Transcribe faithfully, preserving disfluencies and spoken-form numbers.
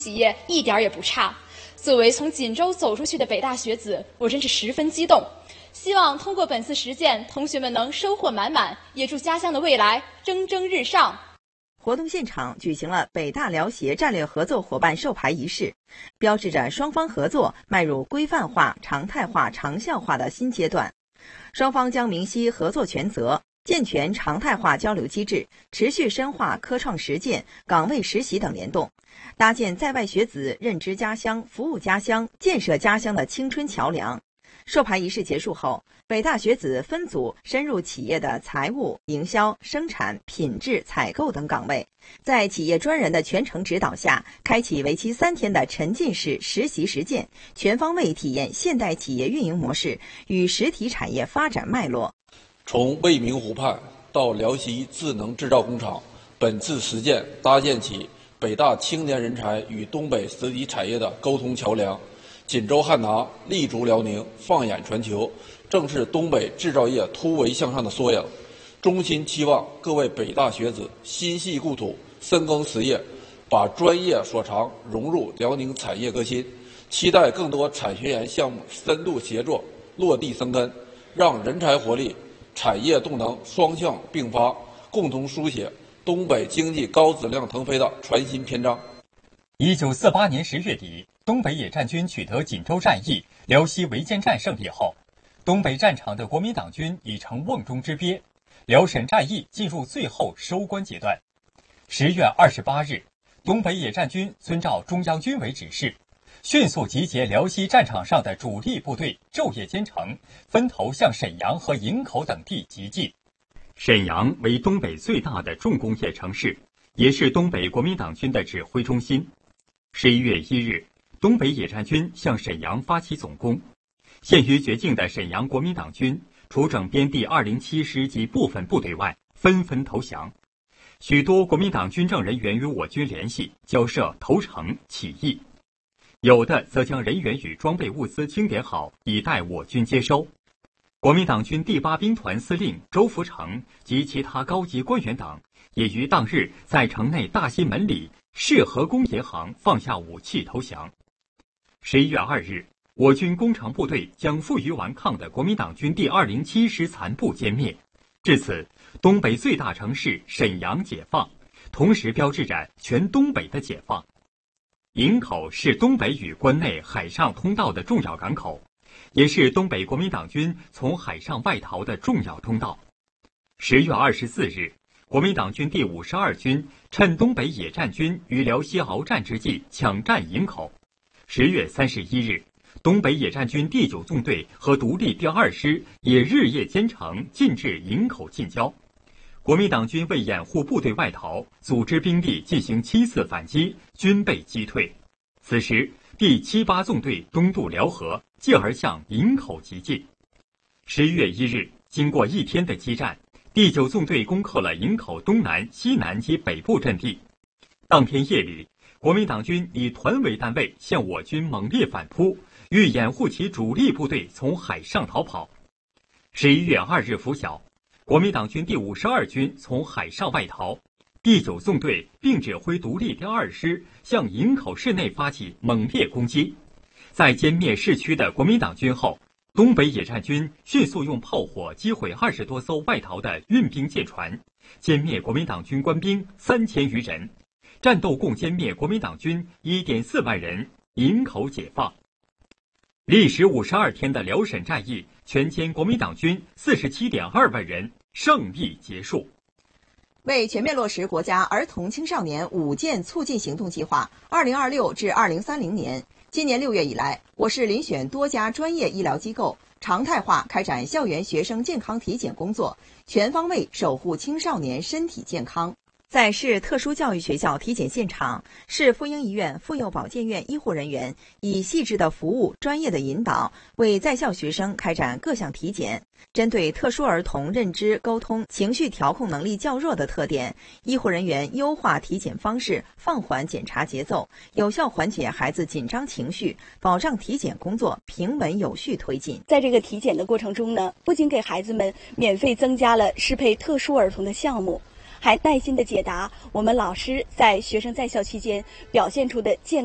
企业一点也不差。作为从锦州走出去的北大学子，我真是十分激动。希望通过本次实践，同学们能收获满满，也祝家乡的未来蒸蒸日上。 活动现场举行了北大辽协战略合作伙伴授牌仪式，标志着双方合作迈入规范化、常态化、长效化的新阶段。双方将明晰合作权责，健全常态化交流机制，持续深化科创实践、岗位实习等联动，搭建在外学子认知家乡、服务家乡、建设家乡的青春桥梁。授牌仪式结束后，北大学子分组深入企业的财务、营销、生产、品质、采购等岗位，在企业专人的全程指导下，开启为期三天的沉浸式实习实践，全方位体验现代企业运营模式与实体产业发展脉络。 从未名湖畔到辽西智能制造工厂，本次实践搭建起北大青年人才与东北实体产业的沟通桥梁。锦州汉拿立足辽宁，放眼全球，正是东北制造业突围向上的缩影。衷心期望各位北大学子心系故土，深耕实业，把专业所长融入辽宁产业革新。期待更多产学研项目深度协作，落地生根，让人才活力、产业动能双向并发，共同书写东北经济高质量腾飞的全新篇章。 一九四八年十月底，东北野战军取得锦州战役、辽西围歼战胜利后，东北战场的国民党军已成瓮中之鳖，辽沈战役进入最后收官阶段。十月二十八日，东北野战军遵照中央军委指示，迅速集结辽西战场上的主力部队，昼夜兼程，分头向沈阳和营口等地急进。沈阳为东北最大的重工业城市，也是东北国民党军的指挥中心。十一月一日，东北野战军向沈阳发起总攻，陷于绝境的沈阳国民党军，除整编第二零七师及部分部队外，纷纷投降。许多国民党军政人员与我军联系，交涉投诚起义，有的则将人员与装备物资清点好，以待我军接收。国民党军第八兵团司令周福成及其他高级官员等，也于当日在城内大西门里市河工银行放下武器投降。十一月二日，我军工程部队将负隅顽抗的国民党军第二零七师残部歼灭。至此，东北最大城市沈阳解放，同时标志着全东北的解放。营口是东北与关内海上通道的重要港口，也是东北国民党军从海上外逃的重要通道。十月二十四日，国民党军第五十二军趁东北野战军于辽西鏖战之际抢占营口。十月三十一日，东北野战军第九纵队和独立第二师也日夜兼程进至营口近郊。国民党军为掩护部队外逃，组织兵力进行七次反击，均被击退。此时，第七八纵队东渡辽河，继而向营口急进。十一月一日，经过一天的激战，第九纵队攻克了营口东南、西南及北部阵地。当天夜里，国民党军以团为单位向我军猛烈反扑，欲掩护其主力部队从海上逃跑。十一月二日拂晓，国民党军第五十二军从海上外逃，第九纵队并指挥独立第二师向营口市内发起猛烈攻击。在歼灭市区的国民党军后，东北野战军迅速用炮火击毁二十多艘外逃的运兵舰船，歼灭国民党军官兵三千余人，战斗共歼灭国民党军一点四万人，营口解放。历时五十二天的辽沈战役，全歼国民党军四十七点二万人，胜利结束。 为全面落实国家儿童青少年五健促进行动计划二零二六至二零三零年，今年六月以来，我市遴选多家专业医疗机构，常态化开展校园学生健康体检工作，全方位守护青少年身体健康。在市特殊教育学校体检现场，市妇婴医院、妇幼保健院医护人员以细致的服务、专业的引导，为在校学生开展各项体检。针对特殊儿童认知、沟通、情绪调控能力较弱的特点，医护人员优化体检方式，放缓检查节奏，有效缓解孩子紧张情绪，保障体检工作平稳有序推进。 在这个体检的过程中呢，不仅给孩子们免费增加了适配特殊儿童的项目，还耐心地解答我们老师在学生在校期间表现出的健